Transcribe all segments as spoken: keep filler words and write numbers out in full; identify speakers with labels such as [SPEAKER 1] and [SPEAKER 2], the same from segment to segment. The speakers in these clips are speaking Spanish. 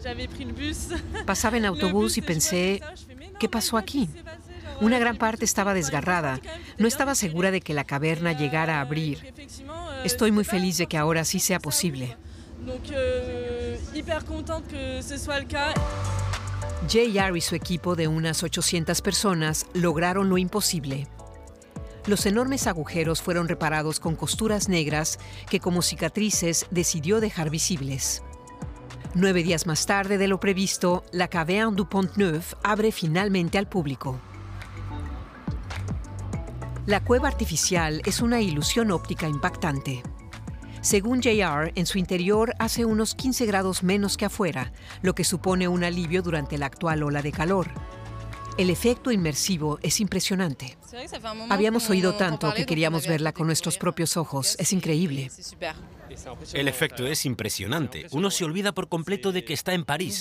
[SPEAKER 1] Pasaba en autobús y pensé, ¿qué pasó aquí? Una gran parte estaba desgarrada. No estaba segura de que la caverna llegara a abrir. Estoy muy feliz de que ahora sí sea posible. J R y su equipo de unas ochocientas personas lograron lo imposible. Los enormes agujeros fueron reparados con costuras negras que, como cicatrices, decidió dejar visibles. Nueve días más tarde de lo previsto, la Caverne du Pont-Neuf abre finalmente al público. La cueva artificial es una ilusión óptica impactante. Según J R, en su interior hace unos quince grados menos que afuera, lo que supone un alivio durante la actual ola de calor. El efecto inmersivo es impresionante. Habíamos oído tanto que queríamos verla con nuestros propios ojos. Es increíble.
[SPEAKER 2] El efecto es impresionante. Uno se olvida por completo de que está en París.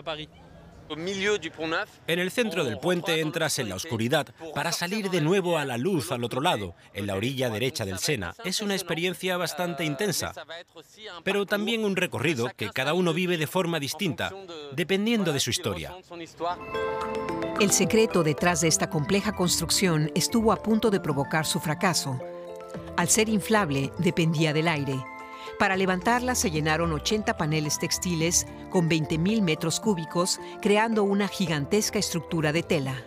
[SPEAKER 2] En el centro del puente entras en la oscuridad para salir de nuevo a la luz al otro lado, en la orilla derecha del Sena. Es una experiencia bastante intensa, pero también un recorrido que cada uno vive de forma distinta, dependiendo de su historia.
[SPEAKER 1] El secreto detrás de esta compleja construcción estuvo a punto de provocar su fracaso. Al ser inflable, dependía del aire. Para levantarla se llenaron ochenta paneles textiles con veinte mil metros cúbicos, creando una gigantesca estructura de tela.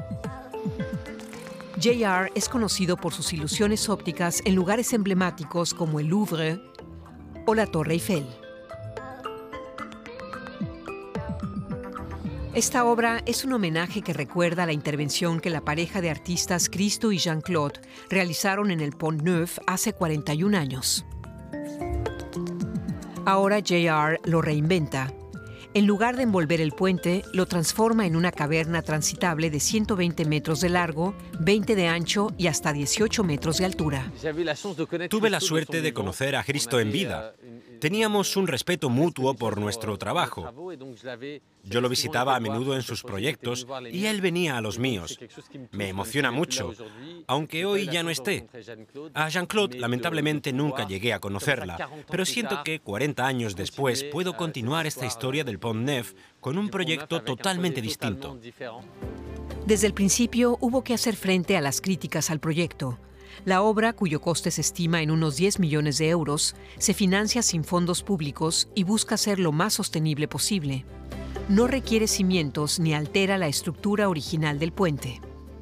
[SPEAKER 1] J R es conocido por sus ilusiones ópticas en lugares emblemáticos como el Louvre o la Torre Eiffel. Esta obra es un homenaje que recuerda a la intervención que la pareja de artistas Christo y Jean-Claude realizaron en el Pont-Neuf hace cuarenta y un años. Ahora J R lo reinventa. En lugar de envolver el puente, lo transforma en una caverna transitable de ciento veinte metros de largo, veinte de ancho y hasta dieciocho metros de altura.
[SPEAKER 2] Tuve la suerte de conocer a Christo en vida. Teníamos un respeto mutuo por nuestro trabajo. Yo lo visitaba a menudo en sus proyectos y él venía a los míos. Me emociona mucho, aunque hoy ya no esté. A Jean-Claude, lamentablemente, nunca llegué a conocerla, pero siento que cuarenta años después puedo continuar esta historia del Pont-Neuf con un proyecto totalmente distinto.
[SPEAKER 1] Desde el principio hubo que hacer frente a las críticas al proyecto. La obra, cuyo coste se estima en unos diez millones de euros, se financia sin fondos públicos y busca ser lo más sostenible posible. No requiere cimientos ni altera la estructura original del puente.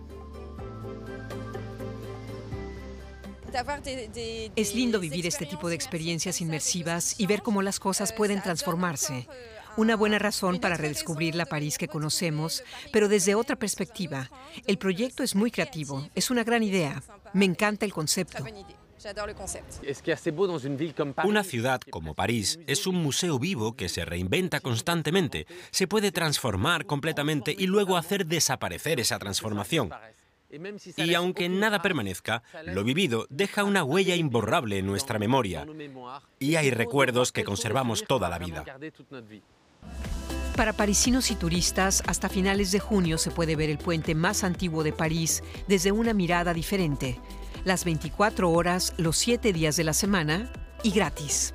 [SPEAKER 1] Es lindo vivir este tipo de experiencias inmersivas y ver cómo las cosas pueden transformarse. Una buena razón para redescubrir la París que conocemos, pero desde otra perspectiva. El proyecto es muy creativo, es una gran idea. Me encanta el concepto.
[SPEAKER 2] Una ciudad como París es un museo vivo que se reinventa constantemente. Se puede transformar completamente y luego hacer desaparecer esa transformación. Y aunque nada permanezca, lo vivido deja una huella imborrable en nuestra memoria. Y hay recuerdos que conservamos toda la vida.
[SPEAKER 1] Para parisinos y turistas, hasta finales de junio se puede ver el puente más antiguo de París desde una mirada diferente. Las veinticuatro horas, los siete días de la semana y gratis.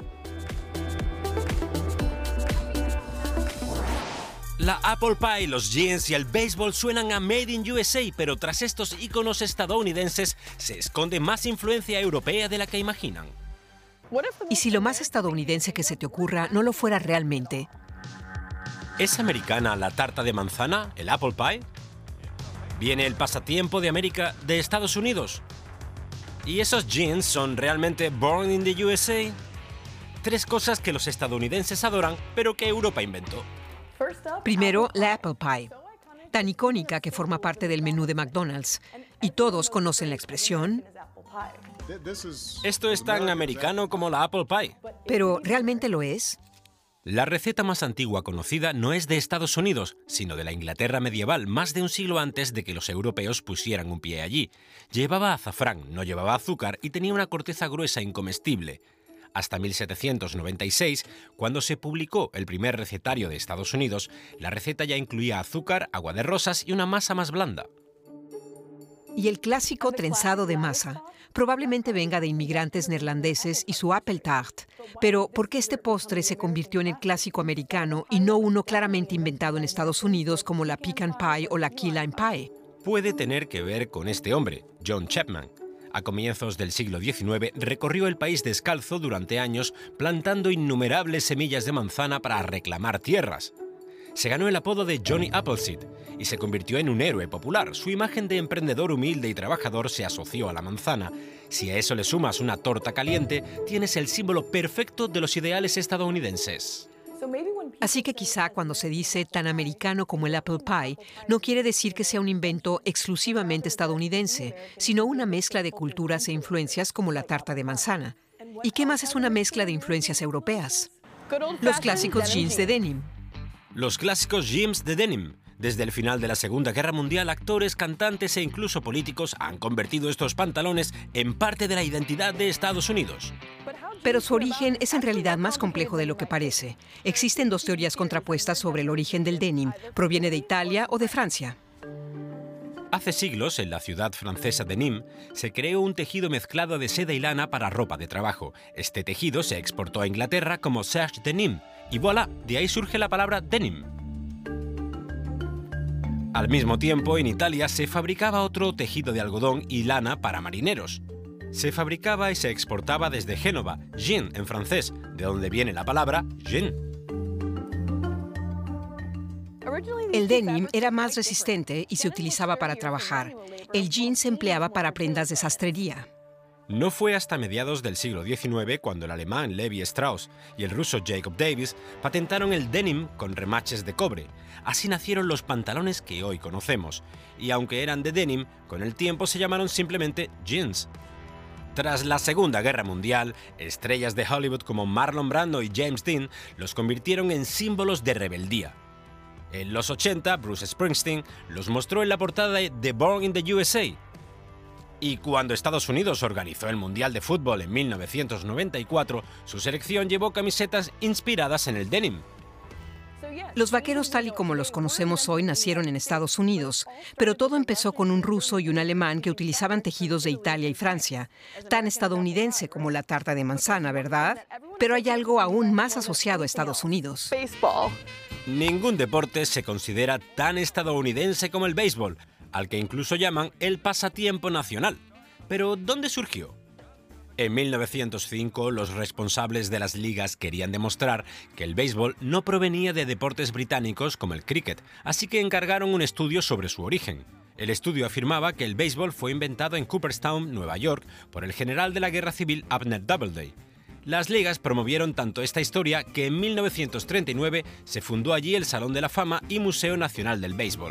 [SPEAKER 2] La Apple Pie, los jeans y el béisbol suenan a Made in U S A, pero tras estos íconos estadounidenses se esconde más influencia europea de la que imaginan.
[SPEAKER 1] ¿Y si lo más estadounidense que se te ocurra no lo fuera realmente?
[SPEAKER 2] ¿Es americana la tarta de manzana, el Apple Pie? ¿Viene el pasatiempo de América de Estados Unidos? ¿Y esos jeans son realmente born in the U S A? Tres cosas que los estadounidenses adoran, pero que Europa inventó.
[SPEAKER 1] Primero, la Apple Pie, tan icónica que forma parte del menú de McDonald's. Y todos conocen la expresión.
[SPEAKER 2] Esto es tan americano como la Apple Pie.
[SPEAKER 1] ¿Pero realmente lo es?
[SPEAKER 2] La receta más antigua conocida no es de Estados Unidos, sino de la Inglaterra medieval, más de un siglo antes de que los europeos pusieran un pie allí. Llevaba azafrán, no llevaba azúcar y tenía una corteza gruesa incomestible. Hasta mil setecientos noventa y seis, cuando se publicó el primer recetario de Estados Unidos, la receta ya incluía azúcar, agua de rosas y una masa más blanda.
[SPEAKER 1] Y el clásico trenzado de masa. Probablemente venga de inmigrantes neerlandeses y su Appeltaart. Pero, ¿por qué este postre se convirtió en el clásico americano y no uno claramente inventado en Estados Unidos como la pecan pie o la key lime pie?
[SPEAKER 2] Puede tener que ver con este hombre, John Chapman. A comienzos del siglo diecinueve recorrió el país descalzo durante años plantando innumerables semillas de manzana para reclamar tierras. Se ganó el apodo de Johnny Appleseed y se convirtió en un héroe popular. Su imagen de emprendedor humilde y trabajador se asoció a la manzana. Si a eso le sumas una torta caliente, tienes el símbolo perfecto de los ideales estadounidenses.
[SPEAKER 1] Así que quizá cuando se dice tan americano como el apple pie, no quiere decir que sea un invento exclusivamente estadounidense, sino una mezcla de culturas e influencias como la tarta de manzana. ¿Y qué más es una mezcla de influencias europeas? Los clásicos jeans de denim.
[SPEAKER 2] Los clásicos jeans de denim. Desde el final de la Segunda Guerra Mundial, actores, cantantes e incluso políticos han convertido estos pantalones en parte de la identidad de Estados Unidos.
[SPEAKER 1] Pero su origen es en realidad más complejo de lo que parece. Existen dos teorías contrapuestas sobre el origen del denim. ¿Proviene de Italia o de Francia?
[SPEAKER 2] Hace siglos, en la ciudad francesa de Nîmes, se creó un tejido mezclado de seda y lana para ropa de trabajo. Este tejido se exportó a Inglaterra como serge de Nîmes, y voilà, de ahí surge la palabra denim. Al mismo tiempo, en Italia se fabricaba otro tejido de algodón y lana para marineros. Se fabricaba y se exportaba desde Génova, jean en francés, de donde viene la palabra jean.
[SPEAKER 1] El denim era más resistente y se utilizaba para trabajar. El jean se empleaba para prendas de sastrería.
[SPEAKER 2] No fue hasta mediados del siglo diecinueve cuando el alemán Levi Strauss y el ruso Jacob Davis patentaron el denim con remaches de cobre. Así nacieron los pantalones que hoy conocemos. Y aunque eran de denim, con el tiempo se llamaron simplemente jeans. Tras la Segunda Guerra Mundial, estrellas de Hollywood como Marlon Brando y James Dean los convirtieron en símbolos de rebeldía. En los ochenta, Bruce Springsteen los mostró en la portada de The Born in the U S A. Y cuando Estados Unidos organizó el Mundial de Fútbol en mil novecientos noventa y cuatro, su selección llevó camisetas inspiradas en el denim.
[SPEAKER 1] Los vaqueros tal y como los conocemos hoy nacieron en Estados Unidos, pero todo empezó con un ruso y un alemán que utilizaban tejidos de Italia y Francia, tan estadounidense como la tarta de manzana, ¿verdad? Pero hay algo aún más asociado a Estados Unidos.
[SPEAKER 2] Ningún deporte se considera tan estadounidense como el béisbol, al que incluso llaman el pasatiempo nacional. Pero, ¿dónde surgió? En mil novecientos cinco, los responsables de las ligas querían demostrar que el béisbol no provenía de deportes británicos como el cricket, así que encargaron un estudio sobre su origen. El estudio afirmaba que el béisbol fue inventado en Cooperstown, Nueva York, por el general de la Guerra Civil Abner Doubleday. Las ligas promovieron tanto esta historia que en mil novecientos treinta y nueve se fundó allí el Salón de la Fama y Museo Nacional del Béisbol.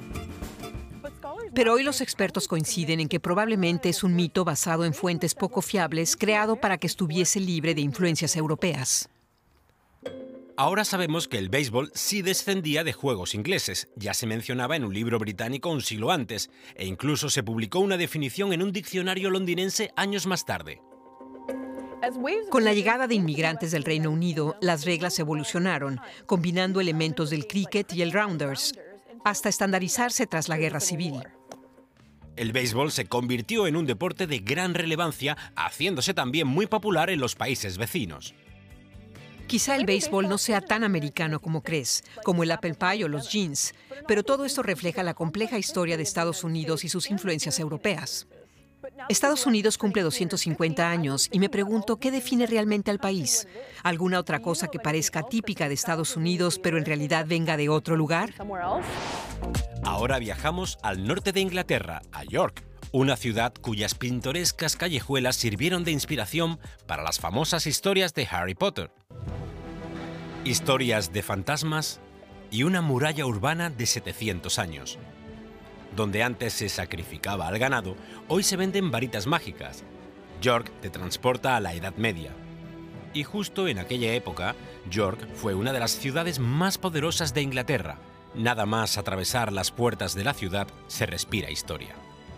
[SPEAKER 1] Pero hoy los expertos coinciden en que probablemente es un mito basado en fuentes poco fiables creado para que estuviese libre de influencias europeas.
[SPEAKER 2] Ahora sabemos que el béisbol sí descendía de juegos ingleses, ya se mencionaba en un libro británico un siglo antes, e incluso se publicó una definición en un diccionario londinense años más tarde.
[SPEAKER 1] Con la llegada de inmigrantes del Reino Unido, las reglas evolucionaron, combinando elementos del cricket y el rounders, hasta estandarizarse tras la Guerra Civil.
[SPEAKER 2] El béisbol se convirtió en un deporte de gran relevancia, haciéndose también muy popular en los países vecinos.
[SPEAKER 1] Quizá el béisbol no sea tan americano como crees, como el apple pie o los jeans, pero todo esto refleja la compleja historia de Estados Unidos y sus influencias europeas. Estados Unidos cumple doscientos cincuenta años y me pregunto qué define realmente al país. ¿Alguna otra cosa que parezca típica de Estados Unidos pero en realidad venga de otro lugar?
[SPEAKER 2] Ahora viajamos al norte de Inglaterra, a York, una ciudad cuyas pintorescas callejuelas sirvieron de inspiración para las famosas historias de Harry Potter. Historias de fantasmas y una muralla urbana de setecientos años. Donde antes se sacrificaba al ganado, hoy se venden varitas mágicas. York te transporta a la Edad Media. Y justo en aquella época, York fue una de las ciudades más poderosas de Inglaterra. Nada más atravesar las puertas de la ciudad, se respira historia.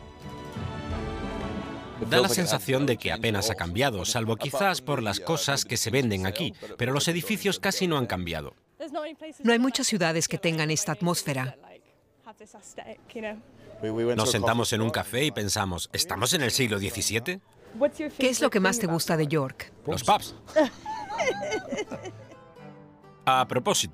[SPEAKER 2] Da la sensación de que apenas ha cambiado, salvo quizás por las cosas que se venden aquí, pero los edificios casi no han cambiado.
[SPEAKER 1] No hay muchas ciudades que tengan esta atmósfera.
[SPEAKER 2] Nos sentamos en un café y pensamos, ¿estamos en el siglo diecisiete?
[SPEAKER 1] ¿Qué es lo que más te gusta de York?
[SPEAKER 2] Los pubs. A propósito,